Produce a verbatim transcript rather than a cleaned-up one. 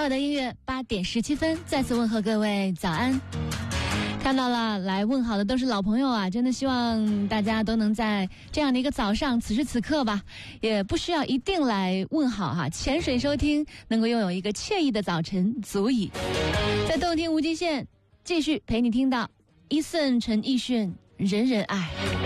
小小的音乐，八点十七分，再次问候各位早安。看到了，来问好的都是老朋友啊，真的希望大家都能在这样的一个早上，此时此刻吧，也不需要一定来问好哈，潜水收听，能够拥有一个惬意的早晨足矣。在动听无极限，继续陪你听到伊森陈奕迅人人爱。